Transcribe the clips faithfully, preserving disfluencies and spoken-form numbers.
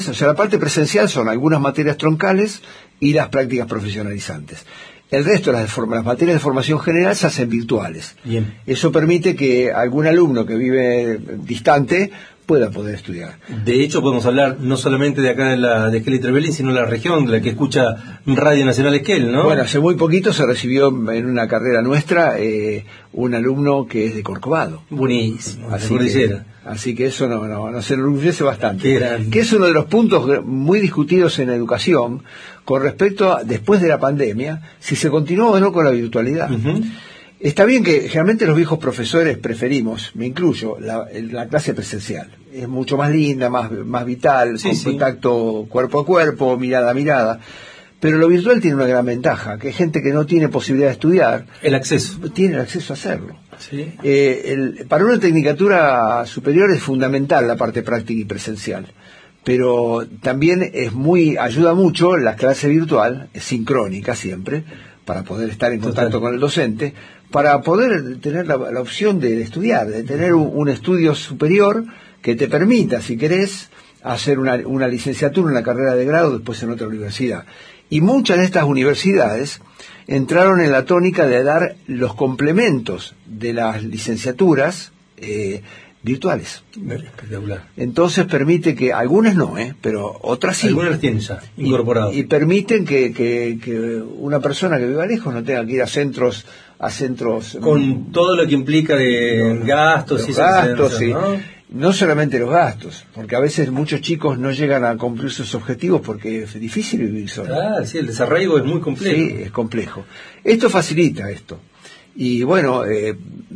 O sea, la parte presencial son algunas materias troncales y las prácticas profesionalizantes. El resto de las, de las materias de formación general se hacen virtuales. Bien. Eso permite que algún alumno que vive distante pueda poder estudiar. De hecho, podemos hablar no solamente de acá de la de Esquel y Trevelin, sino de la región, de la que escucha Radio Nacional Esquel, ¿no? Bueno, hace muy poquito se recibió en una carrera nuestra eh, un alumno que es de Corcovado. Buenísimo, así que, así que eso no, no, nos enorgullece bastante. Que es uno de los puntos muy discutidos en la educación con respecto a, después de la pandemia, si se continúa o no con la virtualidad. Uh-huh. Está bien que generalmente los viejos profesores preferimos, me incluyo, la, la clase presencial. Es mucho más linda, más, más vital, sí, con sí. contacto cuerpo a cuerpo, mirada a mirada. Pero lo virtual tiene una gran ventaja, que hay gente que no tiene posibilidad de estudiar. El acceso. Tiene el acceso a hacerlo. Sí. Eh, el, para una tecnicatura superior es fundamental la parte práctica y presencial. Pero también es muy, ayuda mucho la clase virtual, es sincrónica siempre, para poder estar en contacto Total. con el docente, para poder tener la, la opción de estudiar, de tener un, un estudio superior que te permita, si querés, hacer una, una licenciatura, una carrera de grado después en otra universidad. Y muchas de estas universidades entraron en la tónica de dar los complementos de las licenciaturas eh, virtuales. Espectacular. Entonces permite que, algunas no, ¿eh? pero otras sí. Algunas las tienen ya incorporadas. Y, y permiten que, que, que una persona que viva lejos no tenga que ir a centros, a centros con todo lo que implica de no, gastos y gastos, sí. ¿no? No solamente los gastos, porque a veces muchos chicos no llegan a cumplir sus objetivos porque es difícil vivir solo. Ah, sí, el desarraigo es muy complejo. Sí, es complejo. Esto facilita esto. Y bueno, eh,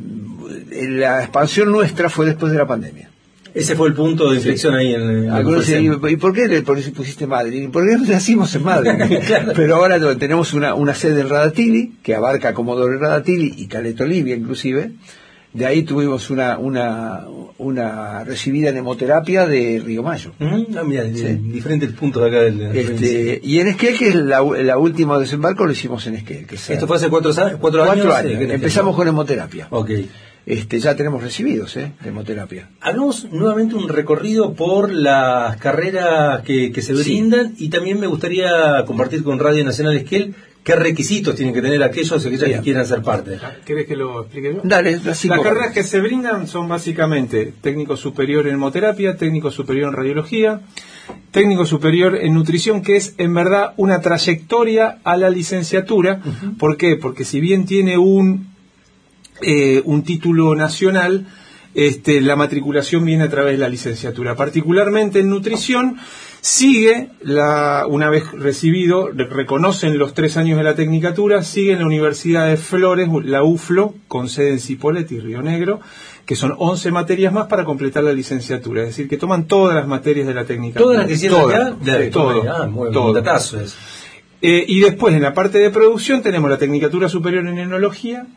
la expansión nuestra fue después de la pandemia. Ese fue el punto de inflexión sí. ahí en, en Algunos dicen, ¿y por qué le pusiste Madrid? ¿Y por qué nacimos en Madrid? Claro. Pero ahora tenemos una, una sede en Radatili, que abarca Comodoro Radatili y Caleta Olivia inclusive. De ahí tuvimos una una una recibida en hemoterapia de Río Mayo. Uh-huh. Ah, mira, sí. diferentes puntos de acá del... Este, y en Esquel, que es la, la última desembarco, lo hicimos en Esquel. Que ¿Esto fue hace cuatro, cuatro, cuatro años? Cuatro años. Sí, Empezamos con hemoterapia. Ok. Este, ya tenemos recibidos, ¿eh? De hemoterapia. Hagamos nuevamente un recorrido por las carreras que, que se brindan sí. y también me gustaría compartir con Radio Nacional Esquel qué requisitos tienen que tener aquellos o aquellas Bien. que quieran ser parte. ¿Querés que lo explique yo? Dale, las Las carreras que se brindan son básicamente técnico superior en hemoterapia, técnico superior en radiología, técnico superior en nutrición, que es en verdad una trayectoria a la licenciatura. Uh-huh. ¿Por qué? Porque si bien tiene un eh, un título nacional, este, la matriculación viene a través de la licenciatura. Particularmente en nutrición, sigue, la, una vez recibido, reconocen los tres años de la tecnicatura, sigue en la Universidad de Flores, la U F L O, con sede en Cipolletti y Río Negro, que son once materias más para completar la licenciatura. Es decir, que toman todas las materias de la tecnicatura. ¿Todas las que hicieron todas, acá? De, todo. Ah, muy todo. Un datazo es. Eh, y después, en la parte de producción, tenemos la tecnicatura superior en enología,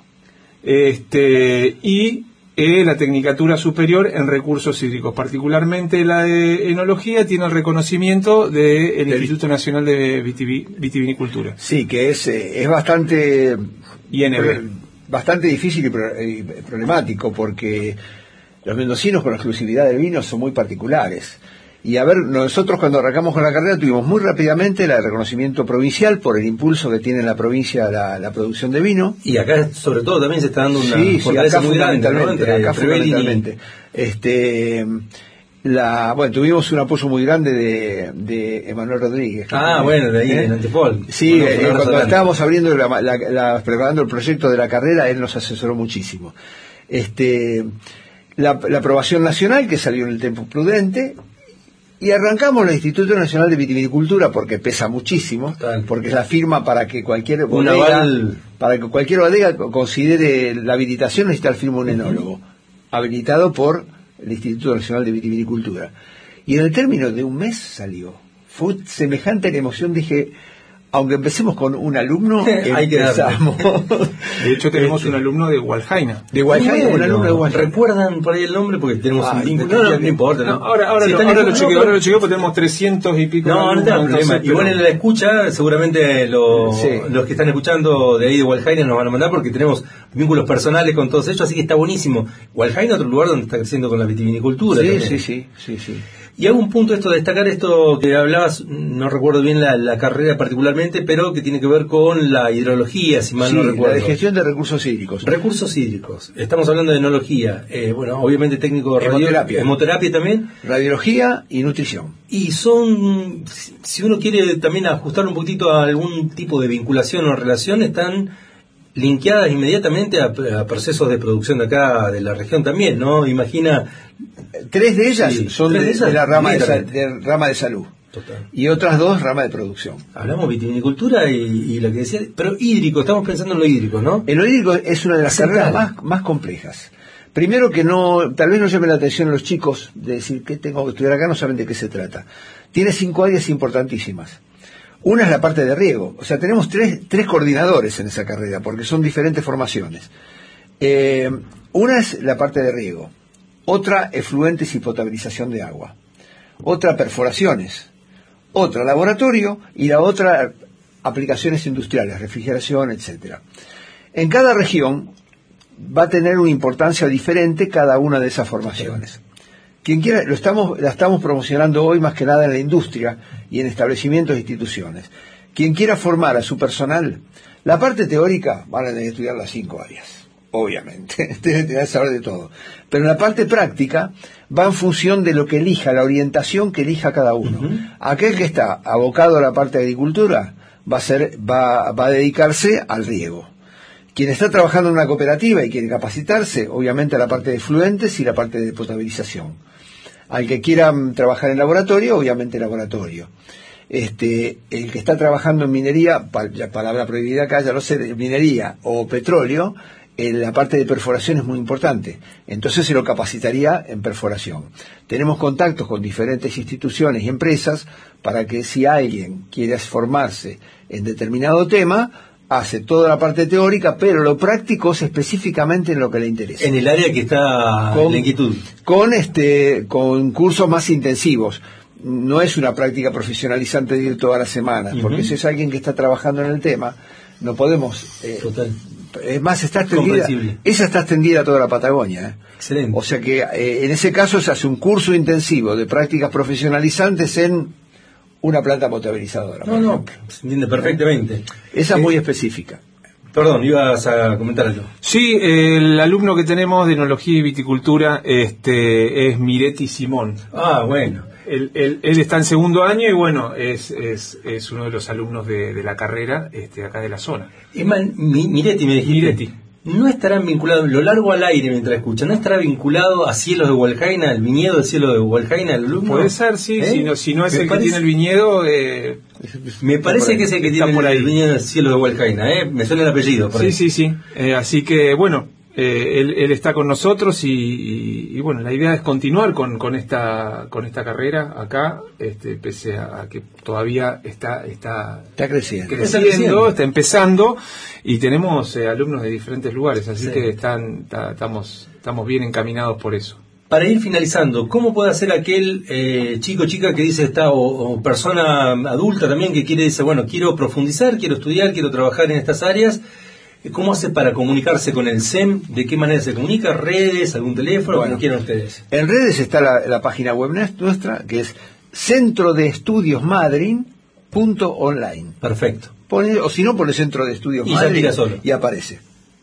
este, y Eh, la tecnicatura superior en recursos hídricos, particularmente la de enología, tiene el reconocimiento del de Instituto Nacional de Vitivi, Vitivinicultura. Sí, que es, eh, es bastante I N B. bastante difícil y, pro, y problemático, porque los mendocinos con la exclusividad del vino son muy particulares. Y a ver, nosotros cuando arrancamos con la carrera tuvimos muy rápidamente el reconocimiento provincial por el impulso que tiene en la provincia la, la producción de vino. Y acá sobre todo también se está dando una sí, fortaleza sí, muy grande, ¿no? Entre acá fundamentalmente. Este, la, bueno, tuvimos un apoyo muy grande de, de Emanuel Rodríguez. Ah, fue, bueno, de ahí, ¿eh? En Antipol. Sí, bueno, eh, cuando grande. estábamos abriendo la, la, la, preparando el proyecto de la carrera, él nos asesoró muchísimo. Este, la, la aprobación nacional, que salió en el tiempo prudente. Y arrancamos el Instituto Nacional de Vitivinicultura porque pesa muchísimo, Tal. porque es la firma para que cualquier bodega, para que cualquier bodega considere la habilitación, necesita el firma un enólogo, uh-huh. habilitado por el Instituto Nacional de Vitivinicultura. Y en el término de un mes salió. Fue semejante la emoción, dije, aunque empecemos con un alumno, empezamos. De hecho, tenemos un alumno de Hualjaina. De Hualjaina, bueno, un alumno de Hualjaina. ¿Recuerdan por ahí el nombre? Porque tenemos ah, un vínculo. No, no, no, no importa. No. No, ahora ahora, si lo, ahora, lo chequeo, no, ahora lo chequeo porque tenemos trescientos y pico. No, no está problema. Igual en la escucha, seguramente lo, sí. los que están escuchando de ahí de Hualjaina nos van a mandar porque tenemos vínculos personales con todos ellos, así que está buenísimo. Hualjaina, otro lugar donde está creciendo con la vitivinicultura. Sí, también. sí, sí, sí, sí. Y hago un punto esto, destacar esto que hablabas, no recuerdo bien la, la carrera particularmente, pero que tiene que ver con la hidrología, si mal sí, no recuerdo. La de gestión de recursos hídricos. Recursos hídricos. Estamos hablando de enología. Eh, bueno, obviamente técnico de hemoterapia. hemoterapia también. Radiología y nutrición. Y son, si uno quiere también ajustar un poquito a algún tipo de vinculación o relación, están linkeadas inmediatamente a, a procesos de producción de acá, de la región también, ¿no? Imagina... Tres de ellas sí, son de, de, ellas, de la rama de, sal, de rama de salud. Total. Y otras dos rama de producción. Hablamos vitivinicultura y, y lo que decía, pero hídrico, estamos pensando en lo hídrico, ¿no? En lo hídrico es una de las Central. carreras más, más complejas. Primero que no, tal vez no llame la atención a los chicos de decir que tengo que estudiar acá, no saben de qué se trata. Tiene cinco áreas importantísimas. Una es la parte de riego, o sea, tenemos tres, tres coordinadores en esa carrera, porque son diferentes formaciones. Eh, una es la parte de riego, otra efluentes y potabilización de agua, otra perforaciones, otra laboratorio y la otra aplicaciones industriales, refrigeración, etcétera. En cada región va a tener una importancia diferente cada una de esas formaciones. Quien quiera, lo estamos, la estamos promocionando hoy más que nada en la industria y en establecimientos e instituciones. Quien quiera formar a su personal, la parte teórica van a tener que estudiar las cinco áreas, obviamente, debe tener que saber de todo. Pero en la parte práctica va en función de lo que elija, la orientación que elija cada uno. Uh-huh. Aquel que está abocado a la parte de agricultura va a ser, va, va a dedicarse al riego. Quien está trabajando en una cooperativa y quiere capacitarse, obviamente a la parte de fluentes y la parte de potabilización. Al que quiera trabajar en laboratorio, obviamente laboratorio. Este, el que está trabajando en minería, pa, la palabra prohibida acá, ya lo sé, minería o petróleo, en la parte de perforación es muy importante. Entonces se lo capacitaría en perforación. Tenemos contactos con diferentes instituciones y empresas para que si alguien quiere formarse en determinado tema, hace toda la parte teórica, pero lo práctico es específicamente en lo que le interesa. En el área que está con, en la inquietud. Con, este, con cursos más intensivos. No es una práctica profesionalizante de ir todas las semanas, uh-huh. porque si es alguien que está trabajando en el tema, no podemos... Eh, Total. Es más, está extendida, esa está extendida a toda la Patagonia. ¿eh? Excelente. O sea que eh, en ese caso se hace un curso intensivo de prácticas profesionalizantes en una planta potabilizadora. No, no, se entiende perfectamente. Esa es eh, muy específica. Perdón, ibas a comentar algo. Sí, el alumno que tenemos de enología y viticultura este, es Miretti Simón. Ah, bueno. Él, él, él está en segundo año y bueno, es, es, es uno de los alumnos de, de la carrera este, acá de la zona. Es más, mi, Miretti me dijiste. Miretti. No estarán vinculados, lo largo al aire mientras escucha, ¿no estará vinculado a Cielos de Hualjaina, al viñedo del Cielo de Hualjaina, el alumno? Puede ser, sí, ¿Eh? si, no, si no es me el parece, que tiene el viñedo... Eh, me parece que es el que tiene el, el viñedo del Cielo de Hualjaina, ¿eh? Me suena el apellido. Por sí, ahí. sí, sí, eh, así que bueno, eh, él, él está con nosotros y, y, y bueno, la idea es continuar con, con, esta, con esta carrera acá, este, pese a, a que todavía está, está, está creciendo, creciendo, está, creciendo. está empezando y tenemos eh, alumnos de diferentes lugares, así sí. que están, ta, estamos, estamos bien encaminados por eso. Para ir finalizando, ¿cómo puede hacer aquel eh, chico chica que dice está o, o persona adulta también que quiere dice bueno quiero profundizar, quiero estudiar, quiero trabajar en estas áreas? ¿Cómo hace para comunicarse con el S E M? ¿De qué manera se comunica? ¿Redes? ¿Algún teléfono? Bueno, como quieran ustedes. En redes está la, la página web nuestra, que es centro de estudios madrin punto online. Perfecto. Pone, o si no, pone Centro de Estudios y Madrin solo. y aparece.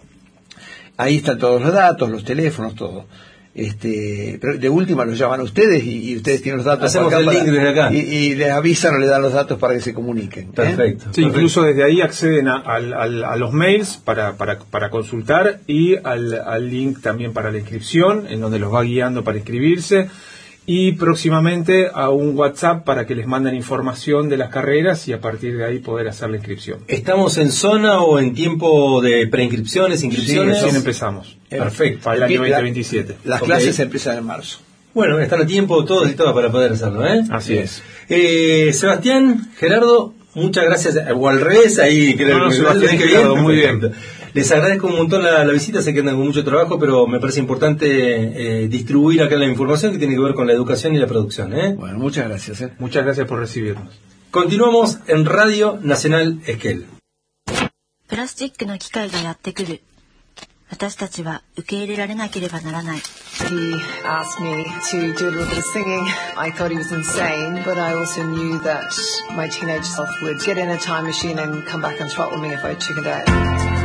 Ahí están todos los datos, los teléfonos, todo. Este, pero de última los llaman a ustedes y, y ustedes tienen los datos. Hacemos acá el link para, desde acá. Y, y les avisan o les dan los datos para que se comuniquen. Perfecto. ¿eh? Sí, perfecto. incluso desde ahí acceden a, a, a, a los mails para, para, para consultar y al, al link también para la inscripción, en donde los va guiando para inscribirse. Y próximamente a un WhatsApp para que les manden información de las carreras y a partir de ahí poder hacer la inscripción. ¿Estamos en zona o en tiempo de preinscripciones, inscripciones? Sí, recién empezamos. Perfecto. Para el año veinte veintisiete. Las okay. clases empiezan en marzo. Bueno, están a tiempo todos y todas para poder hacerlo, ¿eh? Así es. Eh, Sebastián, Gerardo, muchas gracias. O al revés, ahí creo no, no, que Sebastián, que Gerardo, bien, muy bien. Les agradezco un montón la, la visita, sé que andan con mucho trabajo, pero me parece importante eh, distribuir acá la información que tiene que ver con la educación y la producción. ¿eh? Bueno, muchas gracias. ¿eh? Muchas gracias por recibirnos. Continuamos en Radio Nacional Esquel. プラスチックの機械がやってくる。 私たちは受け入れられなければならない。 He asked me to do a little bit of singing. I thought he was insane, but I also knew that my teenage self would get in a time machine and come back and throttle me if I chickened out.